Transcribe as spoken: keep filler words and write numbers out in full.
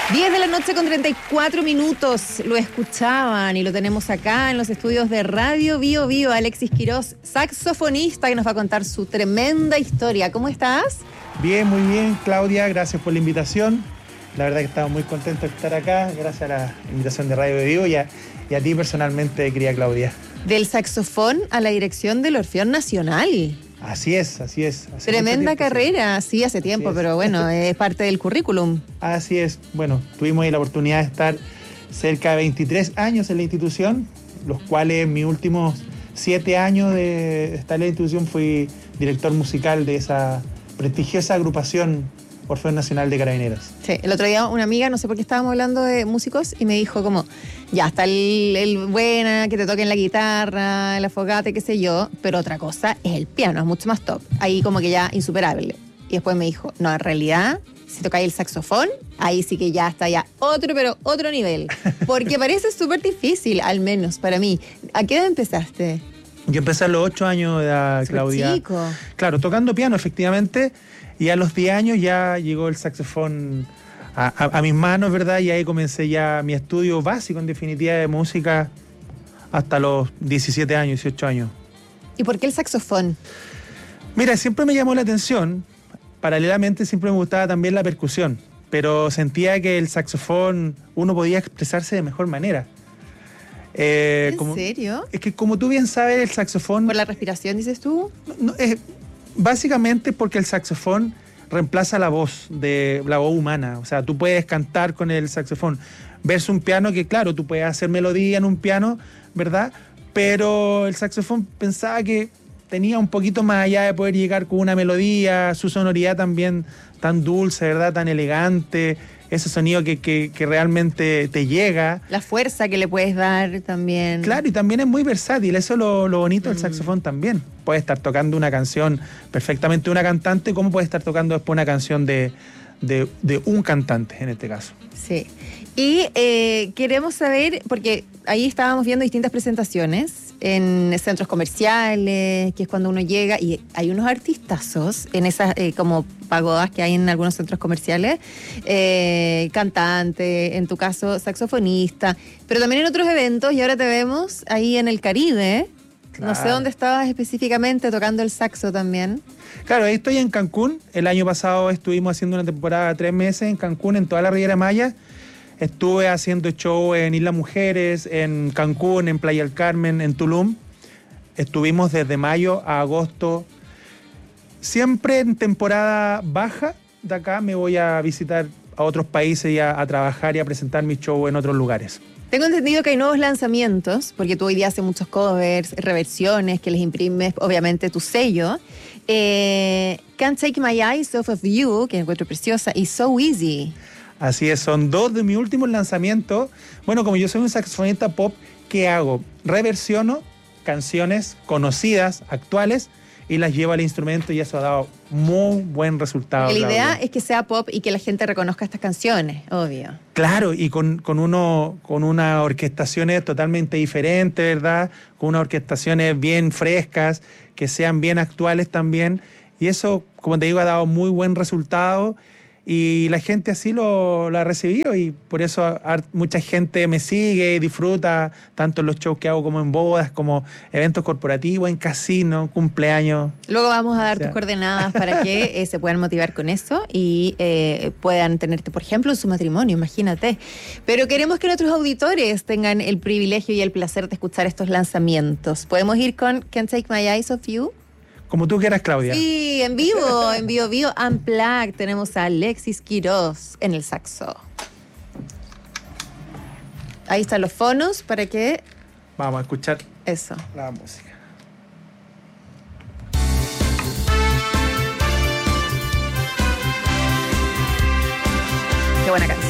diez de la noche con treinta y cuatro minutos, lo escuchaban y lo tenemos acá en los estudios de Radio Bio Bio, Alexis Quirós, saxofonista, que nos va a contar su tremenda historia. ¿Cómo estás? Bien, muy bien, Claudia, gracias por la invitación. La verdad que estamos muy contentos de estar acá, gracias a la invitación de Radio Bio Bio y a, y a ti personalmente, querida Claudia. Del saxofón a la dirección del Orfeón Nacional. Así es, así es. Hace Tremenda tiempo, carrera, sí, sí hace tiempo, pero bueno, es parte del currículum. Así es, bueno, tuvimos ahí la oportunidad de estar cerca de veintitrés años en la institución, los cuales en mis últimos siete años de estar en la institución fui director musical de esa prestigiosa agrupación Orfeón Nacional de Carabineros. Sí, el otro día una amiga, no sé por qué estábamos hablando de músicos, y me dijo como, ya está el, el buena, que te toquen la guitarra, el afogate, qué sé yo, pero otra cosa es el piano, es mucho más top. Ahí como que ya insuperable. Y después me dijo, no, en realidad, si tocáis el saxofón, ahí sí que ya está ya otro, pero otro nivel. Porque parece súper difícil, al menos para mí. ¿A qué edad empezaste? Yo empecé a los ocho años de edad, Claudia. Chico. Claro, tocando piano, efectivamente. Y a los diez años ya llegó el saxofón a, a, a mis manos, ¿verdad? Y ahí comencé ya mi estudio básico, en definitiva, de música hasta los diecisiete años, dieciocho años. ¿Y por qué el saxofón? Mira, siempre me llamó la atención. Paralelamente siempre me gustaba también la percusión, pero sentía que el saxofón uno podía expresarse de mejor manera. Eh, ¿En como, serio? Es que como tú bien sabes, el saxofón... ¿Por la respiración, dices tú? No, no, es, básicamente porque el saxofón reemplaza la voz, de la voz humana. O sea, tú puedes cantar con el saxofón. Versus un piano que, claro, tú puedes hacer melodía en un piano, ¿verdad? Pero el saxofón pensaba que tenía un poquito más allá de poder llegar con una melodía, su sonoridad también tan dulce, ¿verdad? Tan elegante, ese sonido que, que, que realmente te llega. La fuerza que le puedes dar también. Claro, y también es muy versátil, eso es lo, lo bonito del Mm. saxofón también. Puede estar tocando una canción perfectamente de una cantante, como puede estar tocando después una canción de, de, de un cantante, en este caso. Sí. Y eh, queremos saber, porque ahí estábamos viendo distintas presentaciones en centros comerciales, que es cuando uno llega, y hay unos artistazos en esas eh, como pagodas que hay en algunos centros comerciales, eh, cantante, en tu caso saxofonista, pero también en otros eventos, y ahora te vemos ahí en el Caribe. Claro. No sé dónde estabas específicamente tocando el saxo también. Claro, ahí estoy en Cancún. El año pasado estuvimos haciendo una temporada de tres meses en Cancún, en toda la Riviera Maya. Estuve haciendo show en Isla Mujeres, en Cancún, en Playa del Carmen, en Tulum. Estuvimos desde mayo a agosto. Siempre en temporada baja de acá me voy a visitar a otros países y a, a trabajar y a presentar mi show en otros lugares. Tengo entendido que hay nuevos lanzamientos, porque tú hoy día haces muchos covers, reversiones, que les imprimes, obviamente, tu sello. Eh, Can't Take My Eyes Off of You, que encuentro preciosa, y So Easy. Así es, son dos de mis últimos lanzamientos. Bueno, como yo soy un saxofonista pop, ¿qué hago? Reversiono canciones conocidas, actuales, y las llevo al instrumento y eso ha dado muy buen resultado. Porque la idea Claudia. es que sea pop y que la gente reconozca estas canciones, obvio. Claro, y con, con, uno, con unas orquestaciones totalmente diferentes, ¿verdad? Con unas orquestaciones bien frescas, que sean bien actuales también. Y eso, como te digo, ha dado muy buen resultado. Y la gente así lo, lo ha recibido y por eso har- mucha gente me sigue y disfruta tanto en los shows que hago como en bodas, como eventos corporativos, en casinos, cumpleaños. Luego vamos a dar O sea. tus coordenadas para que eh, se puedan motivar con eso y eh, puedan tenerte, por ejemplo, en su matrimonio, imagínate. Pero queremos que nuestros auditores tengan el privilegio y el placer de escuchar estos lanzamientos. ¿Podemos ir con Can't Take My Eyes Off You? Como tú quieras, Claudia. Sí, en vivo, en Bio Bio Unplugged tenemos a Alexis Quirós en el saxo. Ahí están los fonos para que... Vamos a escuchar Eso. la música. Qué buena canción.